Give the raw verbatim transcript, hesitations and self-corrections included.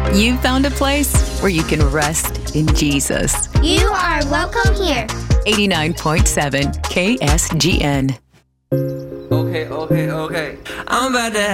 You've found a place where you can rest in Jesus. You are welcome here. eighty-nine point seven K S G N. Okay, okay, okay. I'm about to